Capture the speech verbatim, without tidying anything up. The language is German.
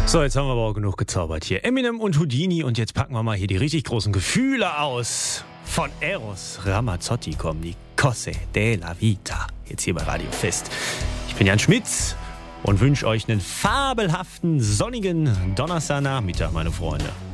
So, jetzt haben wir aber auch genug gezaubert hier. Eminem und Houdini und jetzt packen wir mal hier die richtig großen Gefühle aus. Von Eros Ramazzotti kommen die Cose della Vita. Jetzt hier bei Radio Fest. Ich bin Jan Schmitz und wünsche euch einen fabelhaften, sonnigen Donnerstagnachmittag, meine Freunde.